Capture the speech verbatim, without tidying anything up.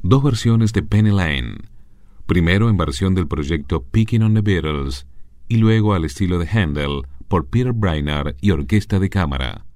dos versiones de Penny Lane, primero en versión del proyecto Picking on the Beatles y luego al estilo de Händel por Peter Brainard y orquesta de cámara.